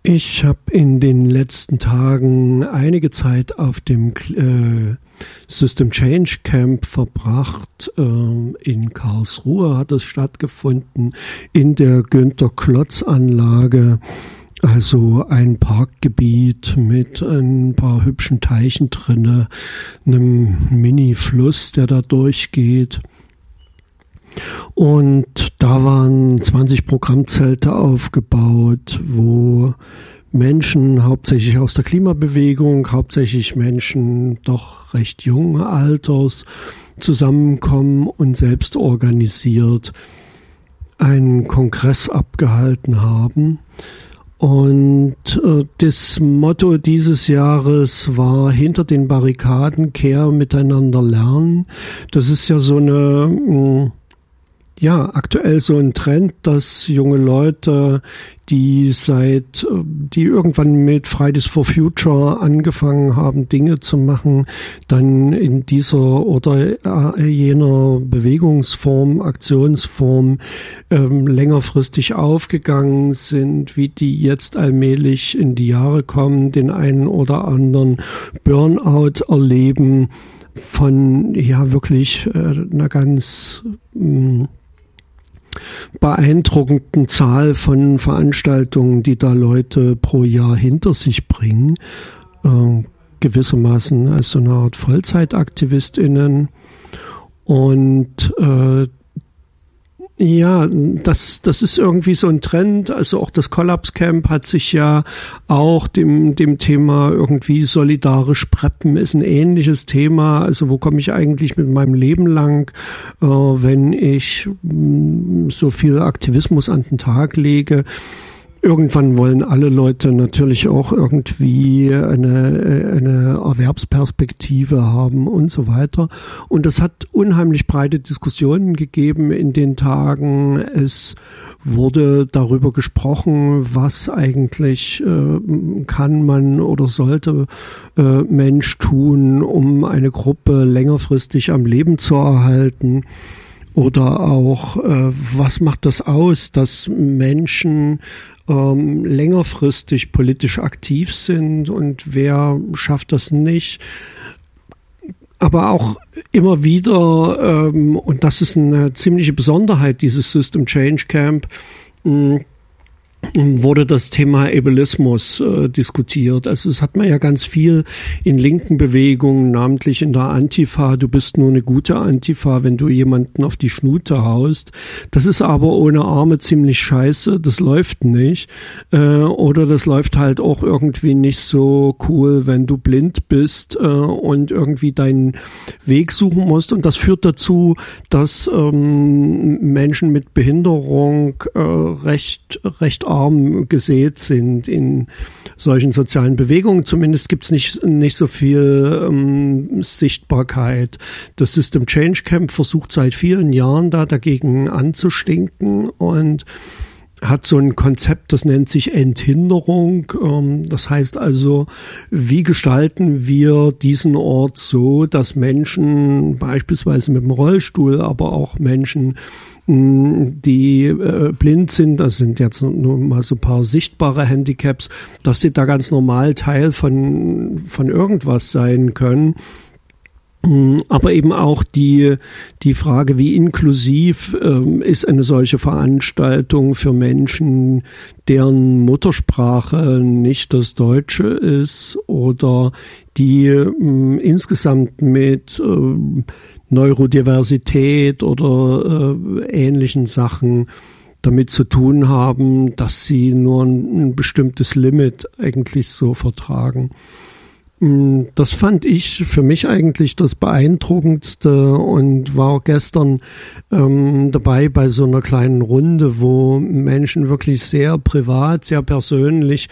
Ich habe in den letzten Tagen einige Zeit auf dem System Change Camp verbracht. In Karlsruhe hat es stattgefunden, in der Günter-Klotz-Anlage. Also ein Parkgebiet mit ein paar hübschen Teichen drinne, einem Mini-Fluss, der da durchgeht. Und da waren 20 Programmzelte aufgebaut, wo Menschen, hauptsächlich aus der Klimabewegung, hauptsächlich Menschen doch recht jungen Alters, zusammenkommen und selbst organisiert einen Kongress abgehalten haben. Und das Motto dieses Jahres war: hinter den Barrikaden, kehr, miteinander lernen. Das ist ja so eine, aktuell so ein Trend, dass junge Leute, die irgendwann mit Fridays for Future angefangen haben, Dinge zu machen, dann in dieser oder jener Bewegungsform, Aktionsform längerfristig aufgegangen sind, wie die jetzt allmählich in die Jahre kommen, den einen oder anderen Burnout erleben von wirklich einer ganz beeindruckenden Zahl von Veranstaltungen, die da Leute pro Jahr hinter sich bringen, gewissermaßen als so eine Art VollzeitaktivistInnen. Und das ist irgendwie so ein Trend. Also auch das Collapse Camp hat sich ja auch dem Thema irgendwie solidarisch preppen ist ein ähnliches Thema. Also wo komme ich eigentlich mit meinem Leben lang, wenn ich so viel Aktivismus an den Tag lege? Irgendwann wollen alle Leute natürlich auch irgendwie eine Erwerbsperspektive haben und so weiter. Und das hat unheimlich breite Diskussionen gegeben in den Tagen. Es wurde darüber gesprochen, was eigentlich kann man oder sollte Mensch tun, um eine Gruppe längerfristig am Leben zu erhalten. Oder auch, was macht das aus, dass Menschen längerfristig politisch aktiv sind und wer schafft das nicht? Aber auch immer wieder, und das ist eine ziemliche Besonderheit dieses System Change Camp, wurde das Thema Ableismus diskutiert. Also es hat man ja ganz viel in linken Bewegungen, namentlich in der Antifa. Du bist nur eine gute Antifa, wenn du jemanden auf die Schnute haust. Das ist aber ohne Arme ziemlich scheiße. Das läuft nicht. Oder das läuft halt auch irgendwie nicht so cool, wenn du blind bist und irgendwie deinen Weg suchen musst. Und das führt dazu, dass Menschen mit Behinderung recht arm gesät sind in solchen sozialen Bewegungen. Zumindest gibt es nicht so viel Sichtbarkeit. Das System Change Camp versucht seit vielen Jahren dagegen anzustinken und hat so ein Konzept, das nennt sich Enthinderung. Das heißt also, wie gestalten wir diesen Ort so, dass Menschen beispielsweise mit dem Rollstuhl, aber auch Menschen, die blind sind, das sind jetzt nur mal so ein paar sichtbare Handicaps, dass sie da ganz normal Teil von irgendwas sein können. Aber eben auch die Frage, wie inklusiv ist eine solche Veranstaltung für Menschen, deren Muttersprache nicht das Deutsche ist oder die insgesamt mit Neurodiversität oder ähnlichen Sachen damit zu tun haben, dass sie nur ein bestimmtes Limit eigentlich so vertragen. Das fand ich für mich eigentlich das Beeindruckendste und war gestern dabei bei so einer kleinen Runde, wo Menschen wirklich sehr privat, sehr persönlich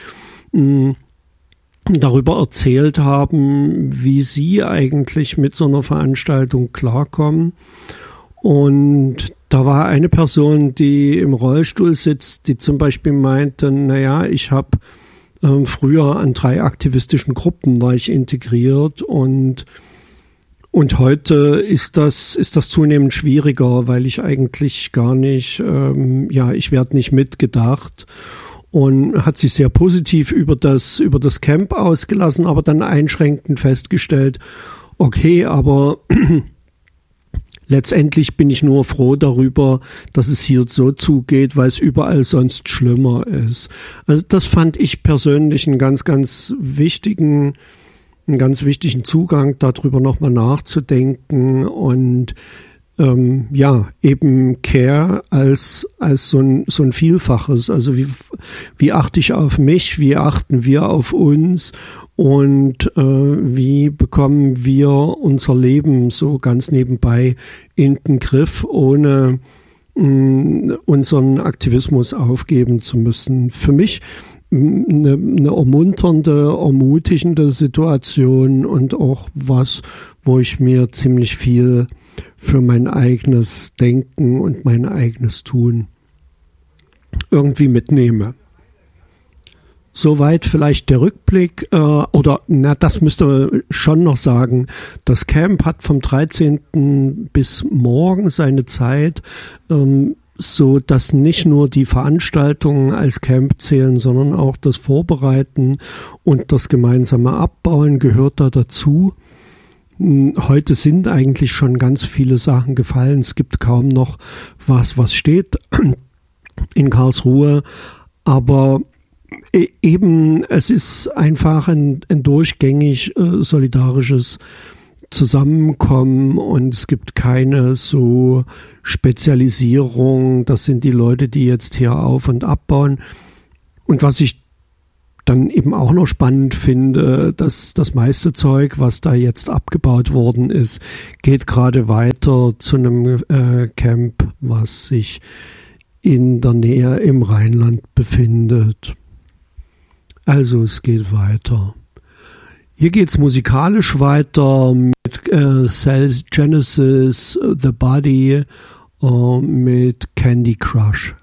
darüber erzählt haben, wie sie eigentlich mit so einer Veranstaltung klarkommen. Und da war eine Person, die im Rollstuhl sitzt, die zum Beispiel meinte, ich habe früher an 3 aktivistischen Gruppen war ich integriert und heute ist das zunehmend schwieriger, weil ich eigentlich gar nicht, ich werde nicht mitgedacht. und hat sich sehr positiv über das Camp ausgelassen, aber dann einschränkend festgestellt, okay, aber letztendlich bin ich nur froh darüber, dass es hier so zugeht, weil es überall sonst schlimmer ist. Also das fand ich persönlich einen ganz, ganz wichtigen Zugang, darüber nochmal nachzudenken und eben Care als so ein Vielfaches. Also wie achte ich auf mich, wie achten wir auf uns und wie bekommen wir unser Leben so ganz nebenbei in den Griff, ohne unseren Aktivismus aufgeben zu müssen. Für mich eine ermunternde, ermutigende Situation und auch was, wo ich mir ziemlich viel für mein eigenes Denken und mein eigenes Tun irgendwie mitnehme. Soweit vielleicht der Rückblick, das müsste man schon noch sagen. Das Camp hat vom 13. bis morgen seine Zeit, so dass nicht nur die Veranstaltungen als Camp zählen, sondern auch das Vorbereiten und das gemeinsame Abbauen gehört da dazu. Heute sind eigentlich schon ganz viele Sachen gefallen. Es gibt kaum noch was steht in Karlsruhe. Aber eben, es ist einfach ein durchgängig solidarisches Zusammenkommen und es gibt keine so Spezialisierung. Das sind die Leute, die jetzt hier auf- und abbauen. Und was ich dann eben auch noch spannend finde, dass das meiste Zeug, was da jetzt abgebaut worden ist, geht gerade weiter zu einem Camp, was sich in der Nähe im Rheinland befindet. Also es geht weiter. Hier geht's musikalisch weiter mit Cells Genesis, The Body, mit Candy Crush.